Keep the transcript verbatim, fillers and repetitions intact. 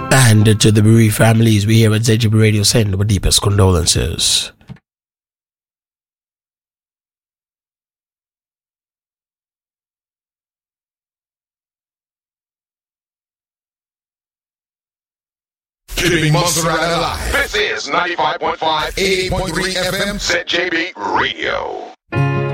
And to the bereaved families, we here at Z G B Radio send our deepest condolences. Keeping Montserrat alive. This is ninety-five point five, eighty point three F M, Z J B Radio.